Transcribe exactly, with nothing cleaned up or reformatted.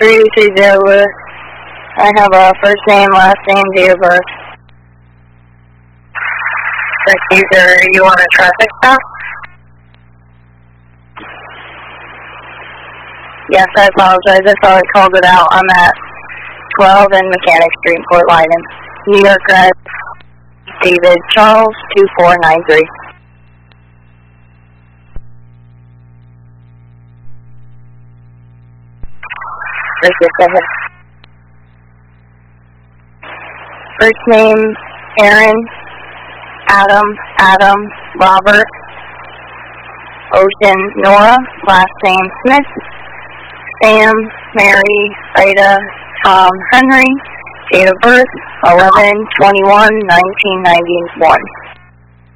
three three zero Lewis. I have a first name, last name, date of birth. First user, you want a traffic stop? Yes, I apologize. I thought I called it out on that twelve and Mechanic Street, Port Lyden. New York Red, David Charles, two four nine three. First, go ahead. First name, Aaron, Adam, Adam, Robert, Ocean, Nora, last name, Smith, Sam, Mary, Ida, Tom, Henry, date of birth, eleven twenty-one nineteen ninety-one.